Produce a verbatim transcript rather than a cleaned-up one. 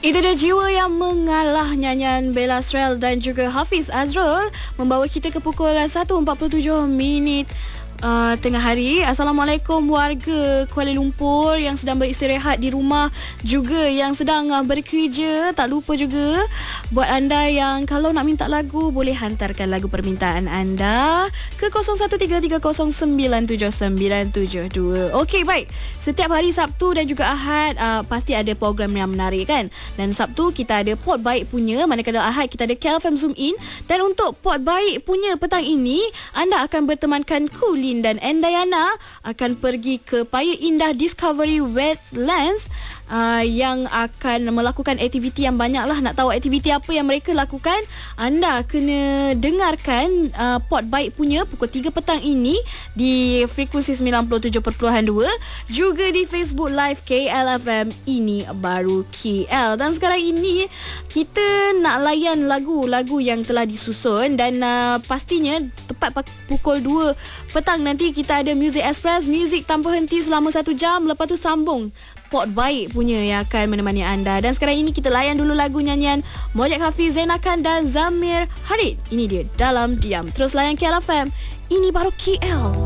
Itu dia Jiwa Yang Mengalah, nyanyian Bella Srel dan juga Hafiz Azrul, membawa kita ke pukul satu empat puluh tujuh minit Uh, tengah hari. Assalamualaikum warga Kuala Lumpur yang sedang beristirahat di rumah, juga yang sedang uh, bekerja. Tak lupa juga buat anda yang kalau nak minta lagu, boleh hantarkan lagu permintaan anda ke kosong satu tiga tiga kosong sembilan tujuh sembilan tujuh dua. Okey, baik. Setiap hari Sabtu dan juga Ahad uh, pasti ada program yang menarik kan. Dan Sabtu kita ada Pot Baik punya, manakala Ahad kita ada K L F M Zoom In. Dan untuk Pot Baik punya petang ini, anda akan bertemankan Kulin dan Endayana akan pergi ke Paya Indah Discovery Wetlands uh, yang akan melakukan aktiviti yang banyak lah. Nak tahu aktiviti apa yang mereka lakukan? Anda kena dengarkan uh, Pot Baik punya pukul tiga petang ini di frekuensi sembilan puluh tujuh perpuluhan dua, juga di Facebook Live K L F M Ini Baru K L. Dan sekarang ini kita nak layan lagu-lagu yang telah disusun, dan uh, pastinya tepat pukul dua petang nanti kita ada Music Express, muzik tanpa henti selama satu jam. Lepas tu sambung Pot Baik punya yang akan menemani anda. Dan sekarang ini kita layan dulu lagu nyanyian Molek Hafiz, Zainakan dan Zamir Harid. Ini dia Dalam Diam. Terus layan K L F M Ini Baru K L.